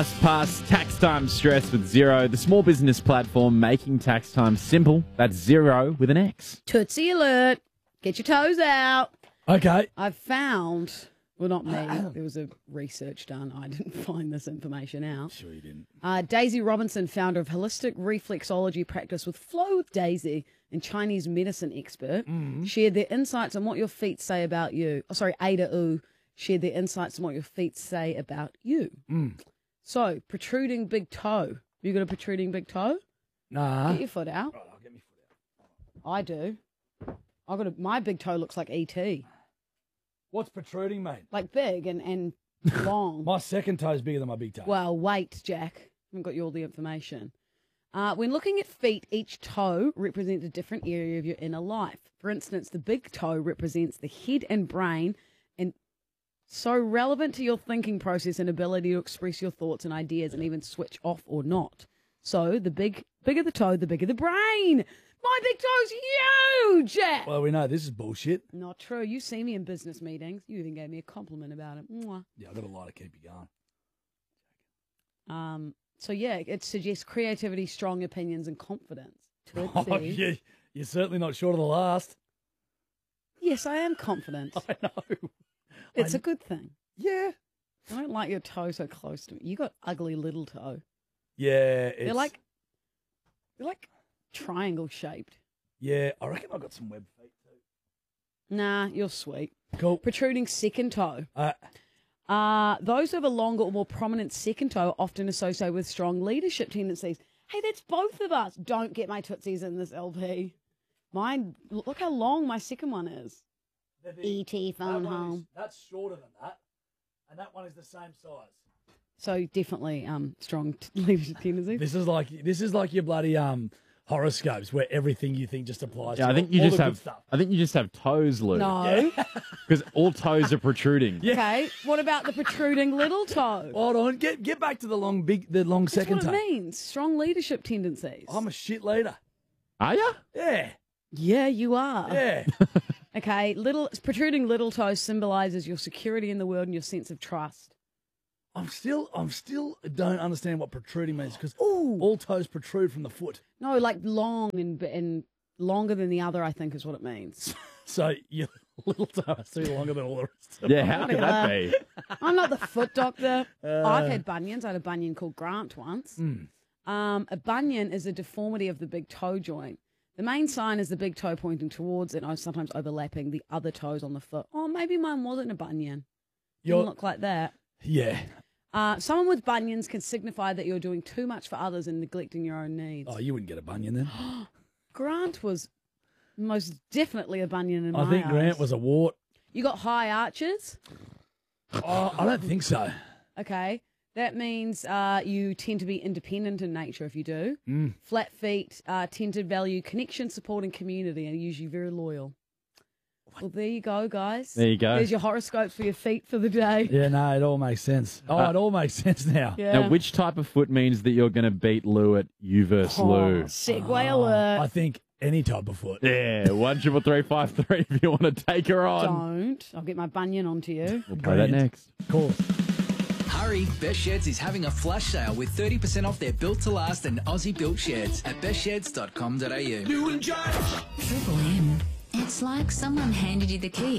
Past tax time stress with Xero, the small business platform making tax time simple. That's Xero with an X. Tootsie alert. Get your toes out. Okay. I've found, well, not me. There was a research done. I didn't find this information out. Sure you didn't. Daisy Robinson, founder of holistic reflexology practice with Flow with Daisy and Chinese medicine expert, shared their insights on what your feet say about you. Oh, sorry, Ada U shared their insights on what your feet say about you. So, protruding big toe. You got a protruding big toe? Nah. Get your foot out. Right, I'll get my foot out. I do. My big toe looks like E.T. What's protruding, mate? Like big and long. My second toe's bigger than my big toe. Well, wait, Jack. I haven't got you all the information. When looking at feet, each toe represents a different area of your inner life. For instance, the big toe represents the head and brain, and so relevant to your thinking process and ability to express your thoughts and ideas and even switch off or not. So the bigger the toe, the bigger the brain. My big toe's huge, Jack. Well, we know this is bullshit. Not true. You see me in business meetings. You even gave me a compliment about it. Mwah. Yeah, I've got a lot to keep you going. So, yeah, it suggests creativity, strong opinions, and confidence. Oh, Tootsie. yeah, you're certainly not short of the last. Yes, I am confident. I know. It's a good thing. Yeah. I don't like your toe so close to me. You got ugly little toe. Yeah. It's, They're like triangle shaped. Yeah, I reckon I've got some web feet too. Nah, you're sweet. Cool. Protruding second toe. Those who have a longer or more prominent second toe are often associated with strong leadership tendencies. Hey, that's both of us. Don't get my tootsies in this LP. Mine, look how long my second one is. E.T. phone home. That's shorter than that, and that one is the same size. So definitely strong leadership tendencies. This is like your bloody horoscopes where everything you think just applies Yeah, to I think you all just the have. good stuff. I think you just have toes, Lou. No. Because all toes are protruding. Yeah. Okay. What about the protruding little toe? Hold on, get back to the long That's second what it toe. means. Strong leadership tendencies. I'm a shit leader. Are you? Yeah. Yeah, you are. Yeah. Okay. Protruding little toe symbolizes your security in the world and your sense of trust. I'm still don't understand what protruding means because all toes protrude from the foot. No, like long and longer than the other, I think is what it means. So your little toe has to be longer than all the rest of Yeah, how could that be? I'm not the foot doctor. I've had bunions. I had a bunion called Grant once. A bunion is a deformity of the big toe joint. The main sign is the big toe pointing towards it, and sometimes overlapping the other toes on the foot. Oh, maybe mine wasn't a bunion. Didn't look like that. Yeah. Someone with bunions can signify that you're doing too much for others and neglecting your own needs. Oh, you wouldn't get a bunion then. Grant was most definitely a bunion in my I think eyes. Grant was a wart. You got high arches? Oh, I don't think so. Okay. That means you tend to be independent in nature if you do. Flat feet tend to value connection, support, and community and are usually very loyal. Well, there you go, guys. There you go. There's your horoscopes for your feet for the day. Yeah, no, it all makes sense. Oh, it all makes sense now. Yeah. Now, which type of foot means that you're going to beat Lou at you versus Lou? Segue alert. I think any type of foot. Yeah, 1-333-533 if you want to take her on. Don't. I'll get my bunion onto you. We'll play that next. Cool. Hurry, Best Sheds is having a flash sale with 30% off their built to last and Aussie built sheds at bestsheds.com.au. Triple M. It's like someone handed you the key